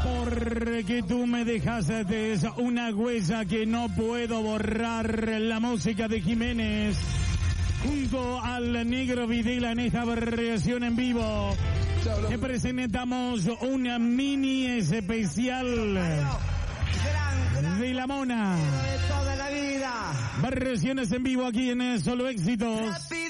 Porque tú me dejaste una huella que no puedo borrar. La música de Jiménez junto al Negro Videla en esta variación en vivo. Te presentamos una mini especial de La Mona. Versiones en vivo aquí en Solo Éxitos.